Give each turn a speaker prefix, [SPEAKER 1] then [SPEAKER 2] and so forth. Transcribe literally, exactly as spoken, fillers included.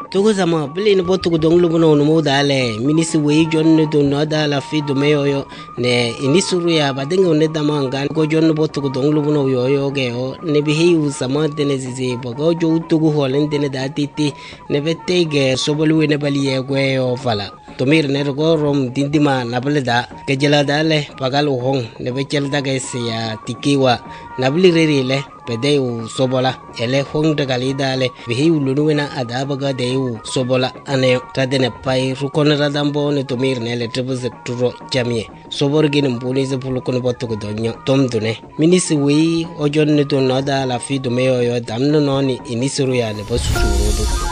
[SPEAKER 1] Togo sama bili ni botu dong lu bono no dale minisi wei jonne do no dala fi do meyo yo ne inisuru ya badenga ne dama ngan go jonne botu dong lu bono yo yo ge o ne bi hiu sama de ne zizi bogo jo tugu holen de ne da titi ne bette ge sobolu ne bali ye gwe yo fala to mir ne go rom dindima nabale da ke jela dale pagal hong ne be chel da ge sia tikiwa nabli re le pede u sobola ele hong de gali dale bi hiu lu na adaba ga de u sobola ane tadene pai rukon radambo ne to mir ne le tebze turo jamie sobor gin mbuni ze pulu kono botu ko donyo tom dune minisi wi ojon ne to nada la fi do meyo yo damno noni inisuru ya ne basu